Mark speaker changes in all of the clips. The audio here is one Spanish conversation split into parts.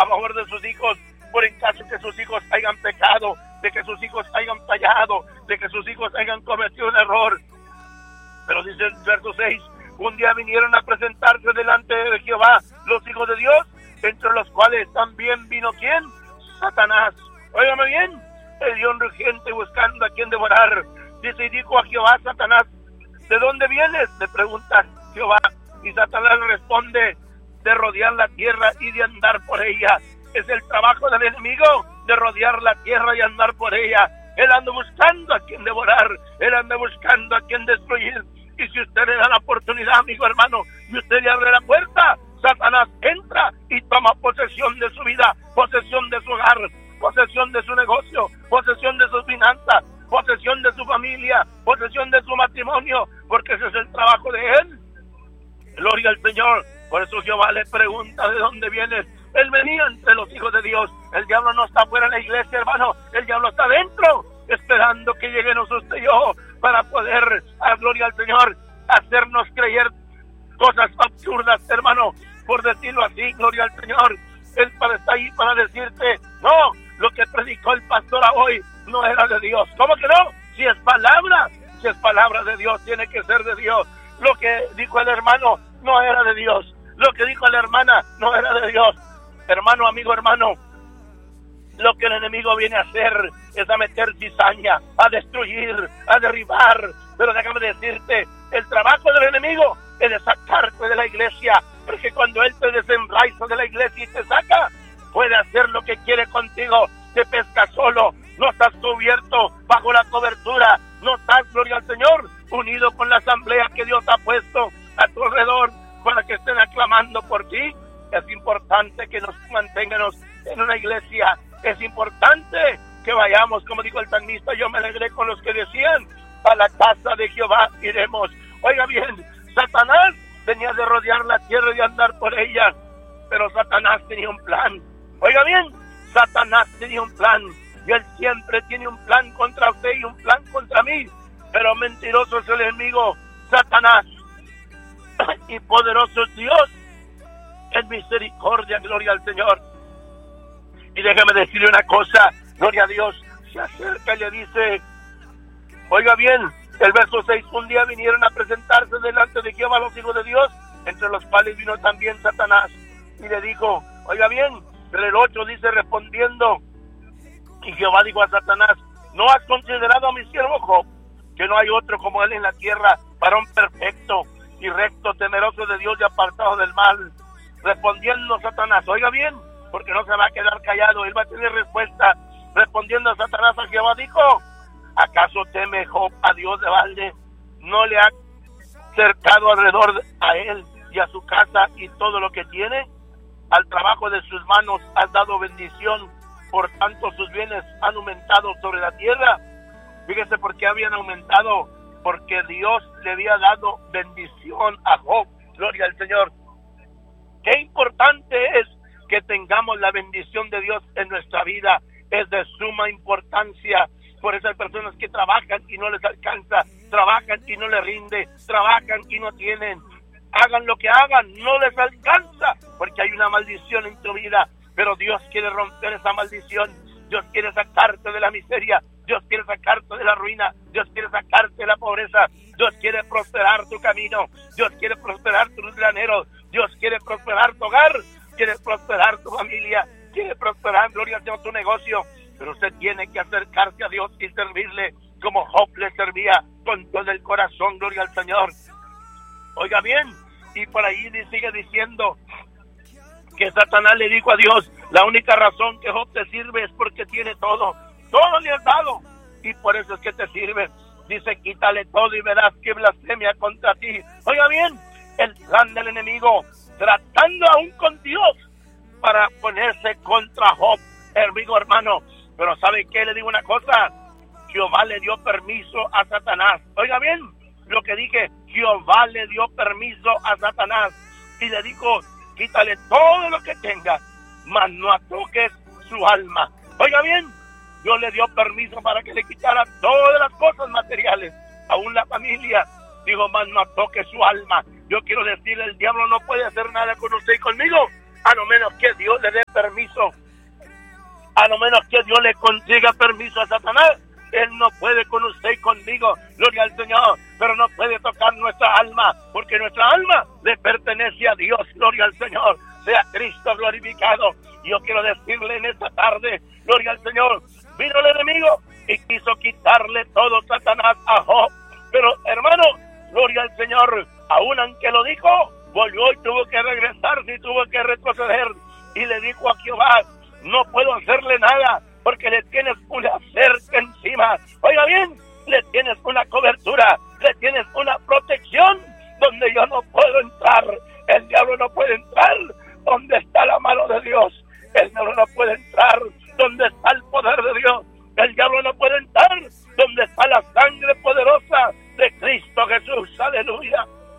Speaker 1: a favor de sus hijos, por en caso que sus hijos hayan pecado, de que sus hijos hayan fallado, de que sus hijos hayan cometido un error. Pero dice el verso 6, un día vinieron a presentarse delante de Jehová los hijos de Dios, entre los cuales también vino ¿quién? Satanás. Óigame bien, el león rugiente buscando a quien devorar. Dice, y dijo a Jehová Satanás, ¿de dónde vienes?, le pregunta Jehová. Y Satanás le responde, de rodear la tierra y de andar por ella. Es el trabajo del enemigo, de rodear la tierra y andar por ella. Él anda buscando a quien devorar, él anda buscando a quien destruir. Y si usted le da la oportunidad, amigo hermano, y usted le abre la puerta, Satanás entra y toma posesión de su vida, posesión de su hogar, posesión de su negocio, posesión de sus finanzas, posesión de su familia, posesión de su matrimonio, porque ese es el trabajo de él. Gloria al Señor. Por eso Jehová le pregunta, ¿de dónde vienes? Él venía entre los hijos de Dios. El diablo no está fuera de la iglesia, hermano. El diablo está dentro, esperando que lleguemos usted y yo para poder, a gloria al Señor, hacernos creer cosas absurdas, hermano, por decirlo así, gloria al Señor. Él está ahí para decirte, no, lo que predicó el pastor hoy no era de Dios. ¿Cómo que no? Si es palabra de Dios, tiene que ser de Dios. Lo que dijo el hermano no era de Dios. Lo que dijo la hermana no era de Dios. Hermano, amigo, hermano, lo que el enemigo viene a hacer es a meter cizaña, a destruir, a derribar. Pero déjame decirte, el trabajo del enemigo es de sacarte de la iglesia, porque cuando él te desenraiza de la iglesia y te saca, puede hacer lo que quiere contigo. Te pesca solo, no estás cubierto bajo la cobertura, no estás, gloria al Señor, unido con la asamblea que Dios ha puesto a tu alrededor para que estén aclamando por ti. Es importante que nos mantengamos en una iglesia. Es importante que vayamos, como dijo el salmista, yo me alegré con los que decían, a la casa de Jehová iremos. Oiga bien, Satanás venía de rodear la tierra y de andar por ella, pero Satanás tenía un plan. Oiga bien, Satanás tenía un plan, y él siempre tiene un plan contra usted y un plan contra mí, pero mentiroso es el enemigo, Satanás, y poderoso es Dios en misericordia, gloria al Señor. Y déjame decirle una cosa, gloria a Dios, se acerca y le dice, oiga bien, el verso 6, un día vinieron a presentarse delante de Jehová los hijos de Dios, entre los cuales vino también Satanás, y le dijo, oiga bien, pero el 8 dice, respondiendo, y Jehová dijo a Satanás, ¿no has considerado a mi siervo Job, que no hay otro como él en la tierra, varón perfecto y recto, temeroso de Dios y apartado del mal? Respondiendo Satanás, oiga bien, porque no se va a quedar callado, él va a tener respuesta. Respondiendo a Satanás, a Jehová dijo, ¿acaso teme Job a Dios de balde? ¿No le ha cercado alrededor a él y a su casa y todo lo que tiene? Al trabajo de sus manos has dado bendición, por tanto sus bienes han aumentado sobre la tierra. Fíjese por qué habían aumentado, porque Dios le había dado bendición a Job, gloria al Señor. Qué importante es que tengamos la bendición de Dios en nuestra vida, es de suma importancia. Por eso hay personas que trabajan y no les alcanza, trabajan y no les rinde, trabajan y no tienen. Hagan lo que hagan, no les alcanza, porque hay una maldición en tu vida, pero Dios quiere romper esa maldición. Dios quiere sacarte de la miseria, Dios quiere sacarte de la ruina, Dios quiere sacarte de la pobreza, Dios quiere prosperar tu camino, Dios quiere prosperar tus graneros, Dios quiere prosperar tu hogar, quiere prosperar tu familia, quiere prosperar, gloria a Dios, tu negocio. Pero usted tiene que acercarse a Dios y servirle como Job le servía con todo el corazón, gloria al Señor. Oiga bien, y por ahí sigue diciendo que Satanás le dijo a Dios, la única razón que Job te sirve es porque tiene todo le has dado, y por eso es que te sirve. Dice, quítale todo y verás que blasfemia contra ti. Oiga bien, el plan del enemigo, tratando aún con Dios, para ponerse contra Job, amigo hermano. Pero ¿sabe qué? Le digo una cosa, Jehová le dio permiso a Satanás. Oiga bien, lo que dije, Jehová le dio permiso a Satanás, y le dijo, quítale todo lo que tenga, mas no toques su alma. Oiga bien, Dios le dio permiso para que le quitara todas las cosas materiales, aún la familia. Digo, mas no toque su alma. Yo quiero decirle, el diablo no puede hacer nada con usted y conmigo a lo menos que Dios le dé permiso, a lo menos que Dios le consiga permiso a Satanás. Él no puede con usted y conmigo, gloria al Señor, pero no puede tocar nuestra alma, porque nuestra alma le pertenece a Dios, gloria al Señor, sea Cristo glorificado. Yo quiero decirle en esta tarde, gloria al Señor, vino el enemigo y quiso quitarle todo Satanás a Job, pero hermano, gloria al Señor, aún aunque lo dijo, volvió y tuvo que regresarse y tuvo que retroceder, y le dijo a Jehová, no puedo hacerle nada, porque le tienes una cerca encima. Oiga bien, le tienes una cobertura, le tienes una protección, donde yo no puedo entrar, el diablo no puede entrar, donde está la mano de Dios, el diablo no puede entrar, donde está el poder de Dios, el diablo no puede entrar, donde está la sangre poderosa de Cristo Jesús, aleluya.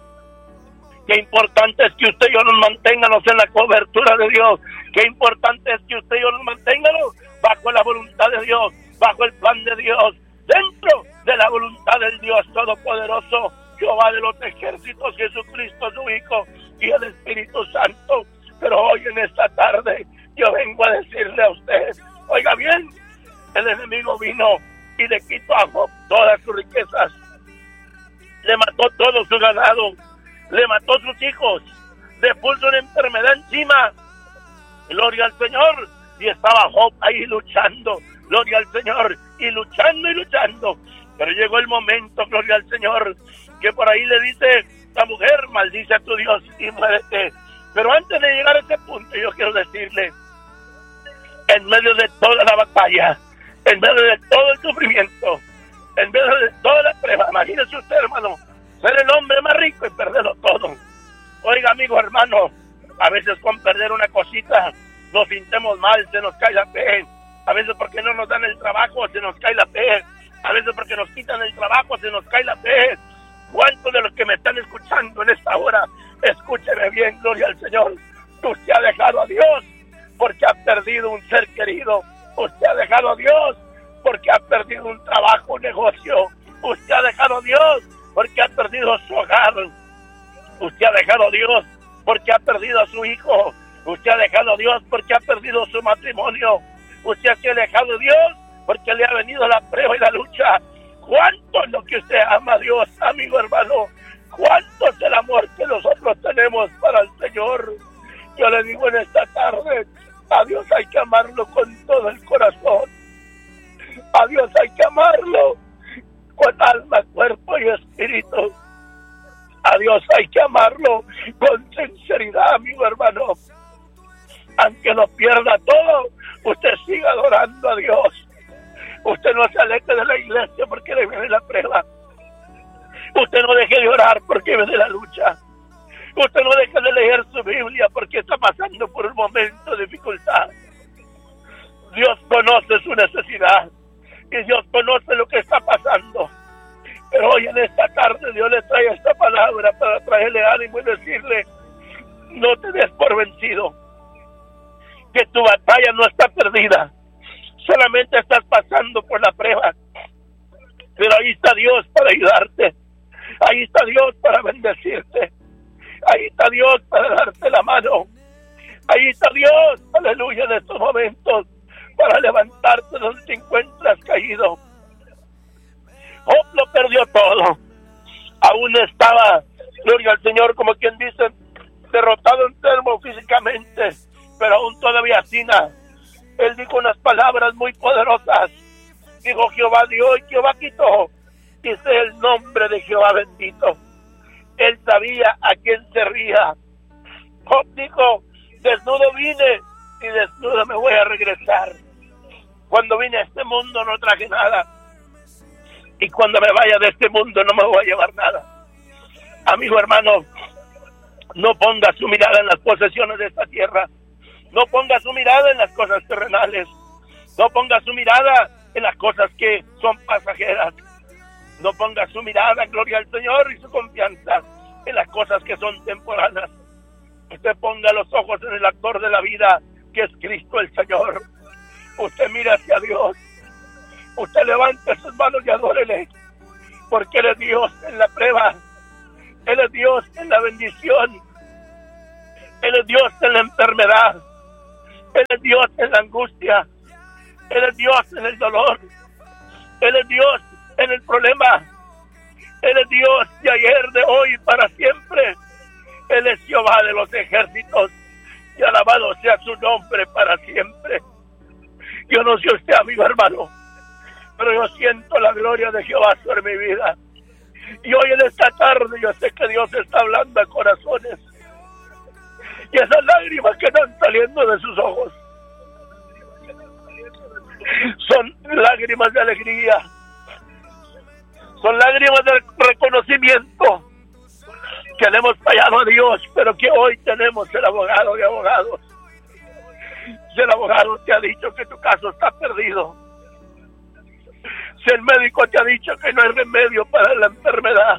Speaker 1: Qué importante es que usted y yo nos mantengamos en la cobertura de Dios. Qué importante es que usted y yo nos mantengamos bajo la voluntad de Dios, bajo el plan de Dios, dentro de la voluntad del Dios Todopoderoso, Jehová de los ejércitos, Jesucristo su Hijo y el Espíritu Santo. Pero hoy en esta tarde yo vengo a decirle a usted, oiga bien, el enemigo vino y le quitó a Job todas sus riquezas, le mató todo su ganado, le mató sus hijos, le puso una enfermedad encima, gloria al Señor, y estaba Job ahí luchando, gloria al Señor, y luchando, pero llegó el momento, gloria al Señor, que por ahí le dice la mujer, maldice a tu Dios y muérete. Pero antes de llegar a ese punto, yo quiero decirle, en medio de toda la batalla, en medio de todo el sufrimiento, en medio de toda la prueba, imagínese usted, hermano, ser el hombre más rico y perderlo todo. Oiga, amigo, hermano, a veces con perder una cosita nos sintemos mal, se nos cae la fe. A veces porque no nos dan el trabajo se nos cae la fe. A veces porque nos quitan el trabajo se nos cae la fe. ¿Cuántos de los que me están escuchando en esta hora, escúcheme bien, gloria al Señor, usted ha dejado a Dios porque ha perdido un ser querido? Usted ha dejado a Dios porque ha perdido un trabajo, un negocio. Usted ha dejado a Dios porque ha perdido su hogar. Usted ha dejado a Dios porque ha perdido a su hijo. Usted ha dejado a Dios porque ha perdido su matrimonio. Usted se ha dejado a Dios porque le ha venido la prueba y la lucha. ¿Cuánto es lo que usted ama a Dios, amigo hermano? ¿Cuánto es el amor que nosotros tenemos para el Señor? Yo le digo en esta tarde, a Dios hay que amarlo con todo el corazón. A Dios hay que amarlo con alma, cuerpo y espíritu. A Dios hay que amarlo con sinceridad, amigo hermano. Aunque lo pierda todo, usted siga adorando a Dios. Usted no se aleje de la iglesia porque le viene la prueba. Usted no deje de orar porque viene la lucha. Usted no deje de leer su Biblia porque está pasando por un momento de dificultad. Dios conoce su necesidad y Dios conoce lo que está pasando. Pero hoy en esta tarde Dios le trae esta palabra para traerle ánimo y decirle, no te des por vencido, que tu batalla no está perdida, solamente estás pasando por la prueba, pero ahí está Dios para ayudarte, ahí está Dios para bendecirte, ahí está Dios para darte la mano, ahí está Dios, aleluya, en estos momentos, para levantarte donde te encuentras caído. Job lo perdió todo, aún estaba, gloria al Señor, como quien dice, derrotado enfermo físicamente, pero aún todavía sina. Él dijo unas palabras muy poderosas. Dijo, Jehová dio y Jehová quitó. Dice el nombre de Jehová bendito. Él sabía a quién se ría. Job dijo, desnudo vine y desnudo me voy a regresar. Cuando vine a este mundo no traje nada. Y cuando me vaya de este mundo no me voy a llevar nada. Amigo hermano, no ponga su mirada en las posesiones de esta tierra. No ponga su mirada en las cosas terrenales. No ponga su mirada en las cosas que son pasajeras. No ponga su mirada, gloria al Señor, y su confianza en las cosas que son temporales. Usted ponga los ojos en el actor de la vida, que es Cristo el Señor. Usted mira hacia Dios. Usted levante sus manos y adórele, porque Él es Dios en la prueba. Él es Dios en la bendición. Él es Dios en la enfermedad. Él es Dios en la angustia. Él es Dios en el dolor. Él es Dios en el problema. Él es Dios de ayer, de hoy, para siempre. Él es Jehová de los ejércitos. Y alabado sea su nombre para siempre. Yo no sé usted, amigo hermano, pero yo siento la gloria de Jehová sobre mi vida. Y hoy en esta tarde yo sé que Dios está hablando a corazones. Y esas lágrimas que están saliendo de sus ojos son lágrimas de alegría. Son lágrimas de reconocimiento que le hemos fallado a Dios, pero que hoy tenemos el abogado de abogados. Si el abogado te ha dicho que tu caso está perdido, si el médico te ha dicho que no hay remedio para la enfermedad,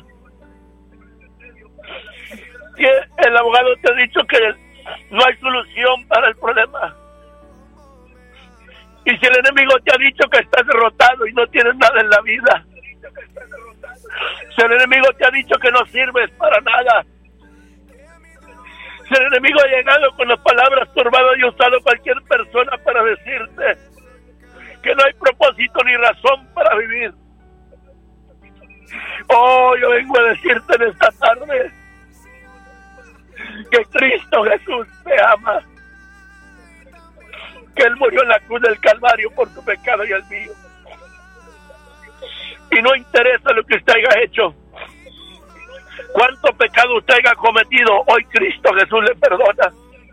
Speaker 1: si el abogado te ha dicho que no hay solución para el problema, y si el enemigo te ha dicho que estás derrotado y no tienes nada en la vida, si el enemigo te ha dicho que no sirves para nada, si el enemigo ha llegado con las palabras turbadas y usado cualquier persona para decirte que no hay propósito ni razón para vivir, oh, yo vengo a decirte en esta tarde que Cristo Jesús te ama, que Él murió en la cruz del Calvario por tu pecado y el mío. Y no interesa lo que usted haya hecho, cuánto pecado usted haya cometido, hoy Cristo Jesús le perdona.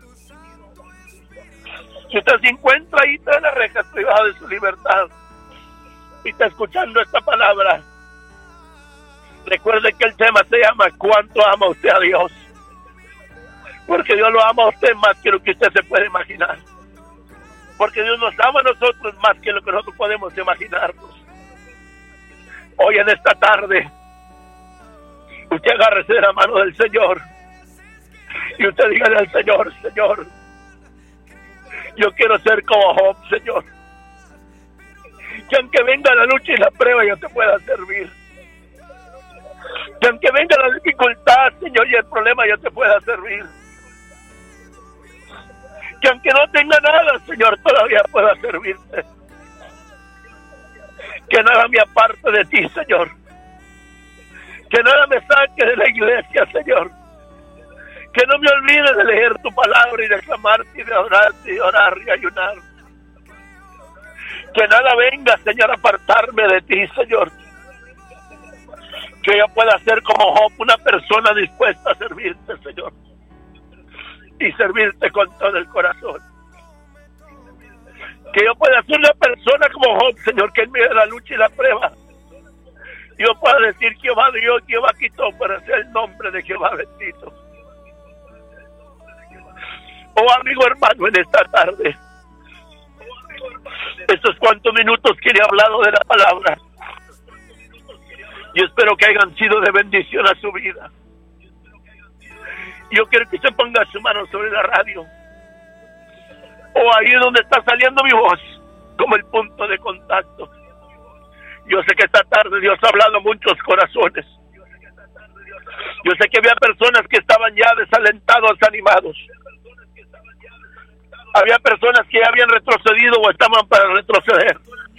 Speaker 1: Si usted se encuentra ahí tras las rejas privadas de su libertad y está escuchando esta palabra, recuerde que el tema se llama ¿cuánto ama usted a Dios? Porque Dios lo ama a usted más que lo que usted se puede imaginar. Porque Dios nos ama a nosotros más que lo que nosotros podemos imaginarnos. Hoy en esta tarde, usted agárrese de la mano del Señor y usted dígale al Señor: Señor, yo quiero ser como Job, Señor. Que aunque venga la lucha y la prueba, yo te pueda servir. Que aunque venga la dificultad, Señor, y el problema, yo te pueda servir. Que aunque no tenga nada, Señor, todavía pueda servirte. Que nada me aparte de ti, Señor. Que nada me saque de la iglesia, Señor. Que no me olvide de leer tu palabra y de clamarte y de orarte y orar y ayunar. Que nada venga, Señor, a apartarme de ti, Señor. Que yo pueda ser como Job, una persona dispuesta a servirte, Señor. Y servirte con todo el corazón. Que yo pueda ser una persona como Job, Señor, que en medio de la lucha y la prueba yo pueda decir: Jehová dio, Jehová quitó, para ser el nombre de Jehová bendito. Oh, amigo hermano, en esta tarde, estos cuantos minutos que le he hablado de la palabra, yo espero que hayan sido de bendición a su vida. Yo quiero que se ponga su mano sobre la radio, o ahí donde está saliendo mi voz, como el punto de contacto. Yo sé que esta tarde Dios ha hablado a muchos corazones. Yo sé que había personas que estaban ya desalentados, desanimados. Había personas que ya habían retrocedido o estaban para retroceder.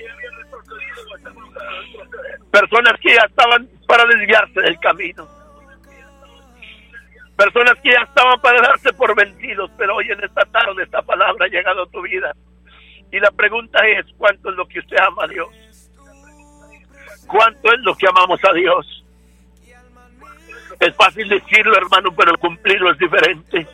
Speaker 1: Personas que ya estaban para desviarse del camino. Personas que ya estaban para darse por vencidos, pero hoy en esta tarde esta palabra ha llegado a tu vida. Y la pregunta es: ¿cuánto es lo que usted ama a Dios? ¿Cuánto es lo que amamos a Dios? Es fácil decirlo, hermano, pero cumplirlo es diferente.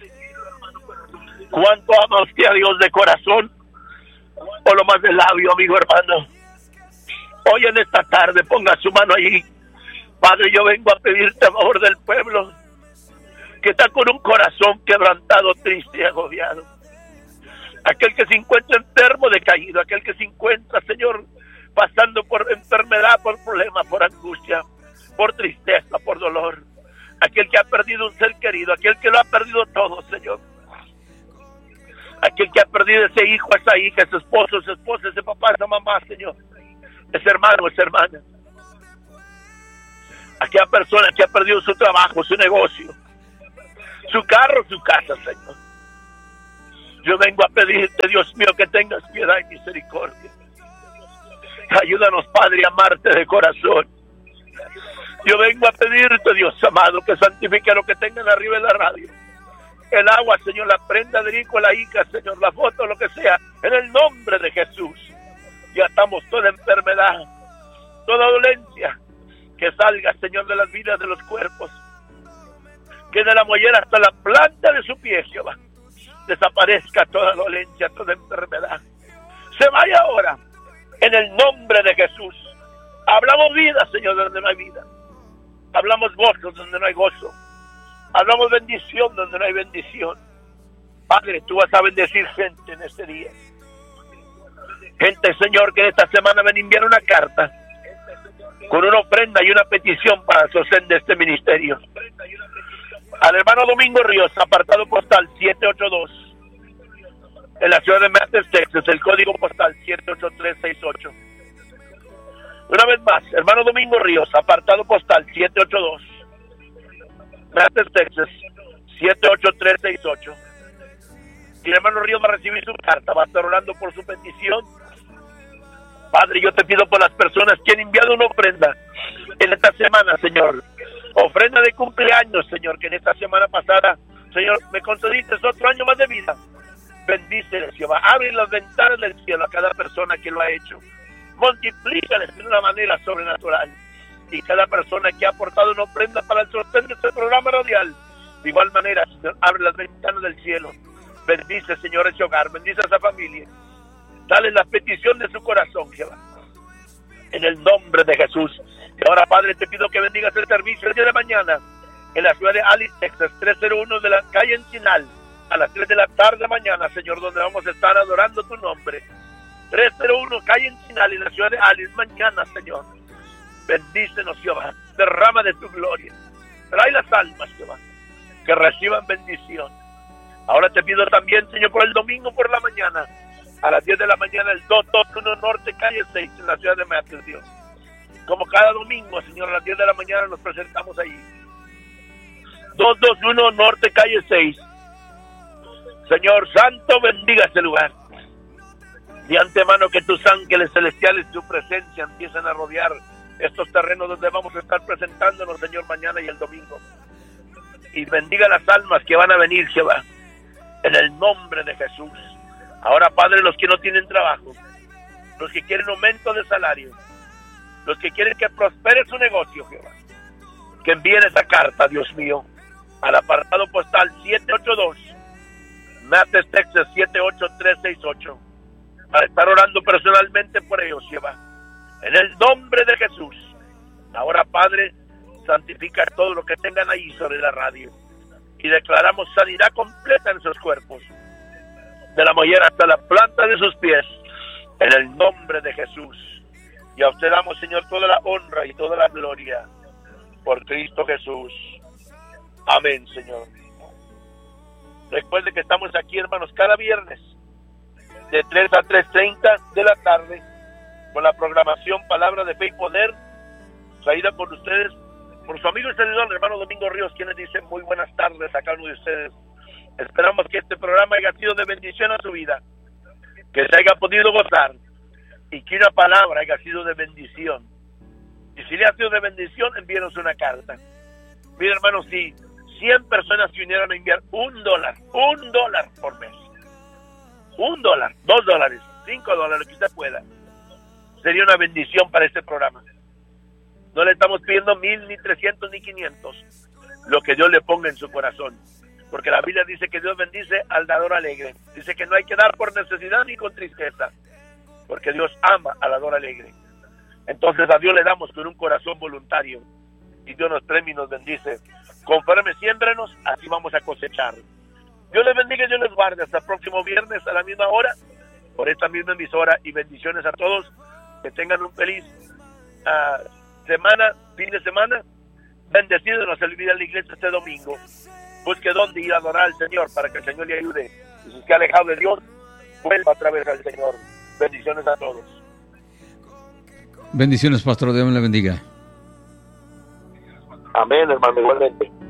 Speaker 1: ¿Cuánto ama usted a Dios de corazón? O lo más de labio, amigo hermano. Hoy en esta tarde ponga su mano allí. Padre, yo vengo a pedirte a favor del pueblo que está con un corazón quebrantado, triste y agobiado. Aquel que se encuentra enfermo, decaído, aquel que se encuentra, Señor, pasando por enfermedad, por problema, por angustia, por tristeza, por dolor. Aquel que ha perdido un ser querido, aquel que lo ha perdido todo, Señor. Aquel que ha perdido ese hijo, esa hija, ese esposo, esa esposa, ese papá, esa mamá, Señor. Ese hermano, esa hermana. Aquella persona que ha perdido su trabajo, su negocio. su carro, su casa, Señor. Yo vengo a pedirte, Dios mío, que tengas piedad y misericordia. Ayúdanos, Padre, a amarte de corazón. Yo vengo a pedirte, Dios amado, que santifique lo que tengan arriba en la radio. El agua, Señor, la prenda de rico, la hija, Señor, la foto, lo que sea, en el nombre de Jesús. Ya estamos toda enfermedad, toda dolencia, que salga, Señor, de las vidas de los cuerpos. Que de la mollera hasta la planta de su pie, Jehová, desaparezca toda dolencia, toda enfermedad. Se vaya ahora, en el nombre de Jesús. Hablamos vida, Señor, donde no hay vida. Hablamos gozo donde no hay gozo. Hablamos bendición donde no hay bendición. Padre, tú vas a bendecir gente en este día. Gente, Señor, que esta semana ven a enviar una carta con una ofrenda y una petición para el sostén de este ministerio. Al hermano Domingo Ríos, apartado postal 782, en la ciudad de Memphis, Texas, el código postal 78368. Una vez más, hermano Domingo Ríos, apartado postal 782, Memphis, Texas, 78368. Y el hermano Ríos va a recibir su carta, va a estar orando por su petición. Padre, yo te pido por las personas que han enviado una ofrenda en esta semana, Señor. Ofrenda de cumpleaños, Señor, que en esta semana pasada, Señor, me concediste otro año más de vida. Bendíceles, Jehová. Abre las ventanas del cielo a cada persona que lo ha hecho. Multiplícales de una manera sobrenatural. Y cada persona que ha aportado una ofrenda para el sostén de este programa radial, de igual manera, Señor, abre las ventanas del cielo. Bendice, Señor, ese hogar. Bendice a esa familia. Dale la petición de su corazón, Jehová. En el nombre de Jesús. Y ahora, Padre, te pido que bendigas el servicio el día de mañana en la ciudad de Alice, Texas, 301 de la calle Encinal, a las 3 de la tarde mañana, Señor, donde vamos a estar adorando tu nombre. 301 calle Encinal en la ciudad de Alice, mañana, Señor. Bendícenos, Jehová. Derrama de tu gloria. Trae las almas, Jehová, que reciban bendición. Ahora te pido también, Señor, por el domingo por la mañana, a las 10 de la mañana, el 221 Norte, calle 6, en la ciudad de Memphis, Dios. Como cada domingo, Señor, a las 10 de la mañana nos presentamos ahí. 221 Norte, calle 6. Señor Santo, bendiga este lugar. De antemano que tus ángeles celestiales, tu presencia, empiezan a rodear estos terrenos donde vamos a estar presentándonos, Señor, mañana y el domingo. Y bendiga las almas que van a venir, Jehová, en el nombre de Jesús. Ahora, Padre, los que no tienen trabajo, los que quieren aumento de salario, los que quieren que prospere su negocio, Jehová, que envíen esa carta, Dios mío, al apartado postal 782, Memphis, Texas, 78368, para estar orando personalmente por ellos, Jehová, en el nombre de Jesús. Ahora, Padre, santifica todo lo que tengan ahí sobre la radio y declaramos sanidad completa en sus cuerpos, de la mollera hasta la planta de sus pies, en el nombre de Jesús. Y a usted damos, Señor, toda la honra y toda la gloria por Cristo Jesús. Amén, Señor. Recuerde que estamos aquí, hermanos, cada viernes de 3 a 3:30 de la tarde con la programación Palabra de Fe y Poder, traída por ustedes, por su amigo y servidor, el hermano Domingo Ríos, quienes dicen muy buenas tardes a cada uno de ustedes. Esperamos que este programa haya sido de bendición a su vida, que se haya podido gozar y que una palabra haya sido de bendición. Y si le ha sido de bendición, envíenos una carta. Mira, hermanos, si 100 personas se unieran a enviar $1 por mes, $1, $2, $5, lo que usted pueda, sería una bendición para este programa. No le estamos pidiendo 1,000, ni 300, ni 500, lo que Dios le ponga en su corazón. Porque la Biblia dice que Dios bendice al dador alegre. Dice que no hay que dar por necesidad ni con tristeza, porque Dios ama al dador alegre. Entonces a Dios le damos con un corazón voluntario, y Dios nos premia y nos bendice. Conforme siémbrenos, así vamos a cosechar. Dios les bendiga y Dios les guarde. Hasta el próximo viernes a la misma hora, por esta misma emisora, y bendiciones a todos. Que tengan un feliz semana, fin de semana. Bendecidos, no se olvide la iglesia este domingo. Busque dónde ir a adorar al Señor para que el Señor le ayude. Y si se ha alejado de Dios, vuelva otra vez al Señor. Bendiciones a todos.
Speaker 2: Bendiciones, pastor. Dios me le bendiga.
Speaker 1: Amén, hermano, igualmente.